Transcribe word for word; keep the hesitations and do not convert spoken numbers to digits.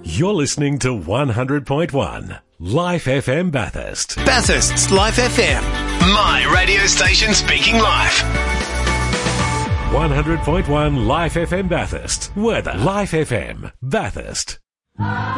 You're listening to one hundred point one Life F M Bathurst. Bathurst's Life F M. My radio station speaking life. one hundred point one Life F M Bathurst. Weather. Life F M Bathurst.